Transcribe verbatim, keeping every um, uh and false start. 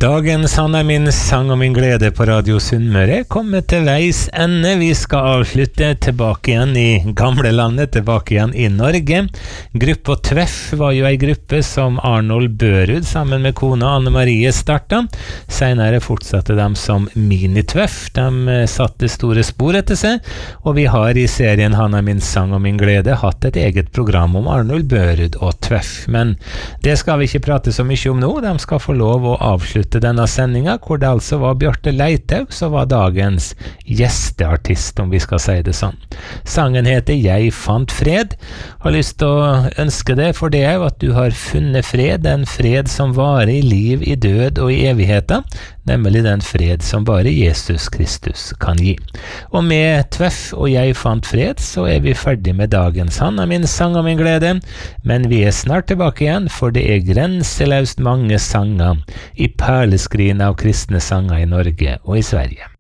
Dagens Han er min sang og min glede på Radio Sunnmøre kommer til veis ende. Vi skal avslutte tilbake igjen i gamlelandet, tilbake igjen i Norge. Gruppa Tveff var jo ei gruppe som Arnold Børud sammen med kona Anne Marie startet. Senere fortsatte de som Mini-Tveff. De satte store spor etter seg, og vi har i serien Han er min sang og min glede hatt et eget program om Arnold Børud og Tveff. Men det skal vi ikke prate så mye om nå. De skal få lov å avslutte til denne sendinga, hvor det altså var Bjarte Leithaug som var dagens gjesteartist, om vi skal si det sånn. Sangen heter Jeg fant fred. Har lyst til å ønske deg for det at du har funnet fred, en fred som varer i liv, i død og i evigheten, nemlig den fred som bare Jesus Kristus kan gi. Og med Tveff og Jeg fant fred, så er vi ferdig med dagens Han er min sang og min glede, men vi er snart tilbake igjen, for det er grenseløst mange sanger i perleskrin av kristne sanger i Norge og i Sverige.